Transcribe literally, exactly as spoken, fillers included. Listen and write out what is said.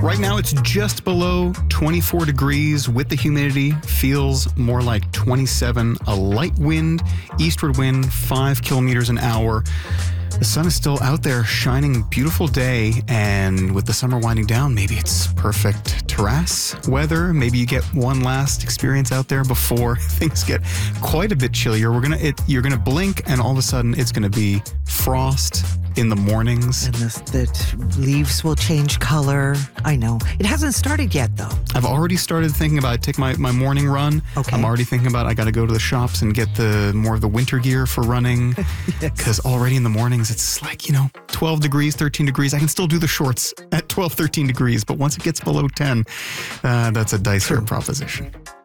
Right now, it's just below twenty-four degrees with the humidity. Feels more like twenty-seven. A light wind, eastward wind, five kilometers an hour. The sun is still out there shining, beautiful day, and with the summer winding down, maybe it's perfect terrace weather. Maybe you get one last experience out there before things get quite a bit chillier. We're gonna, it, you're gonna blink, and all of a sudden, it's gonna be frost in the mornings. And the, the leaves will change color. I know. It hasn't started yet, though. I've already started thinking about take my, my morning run. Okay. I'm already thinking about I got to go to the shops and get the more of the winter gear for running. Because yes. Already in the mornings, it's like, you know, twelve degrees, thirteen degrees. I can still do the shorts at twelve, thirteen degrees. But once it gets below ten, uh, that's a dicier proposition.